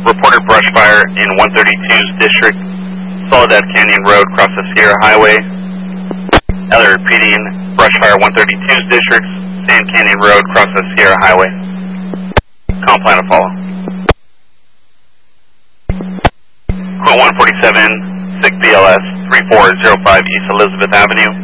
reported brush fire in 132's district, Soledad Canyon Road, across the Sierra Highway. Elliot repeating, brush fire 132's district, Sand Canyon Road, across the Sierra Highway. Comp plan to follow. Quote 147, SIG BLS 3405 East Elizabeth Avenue.